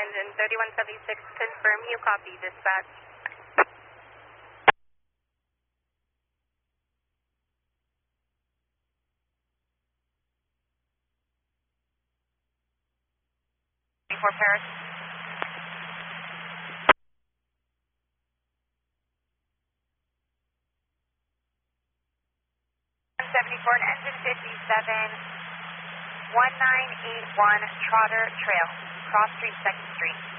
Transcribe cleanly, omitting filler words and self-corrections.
engine 3176, confirm you copy, dispatch. For Paris. 74 and engine 57, 1981 Trotter Trail, Cross Street, 2nd Street.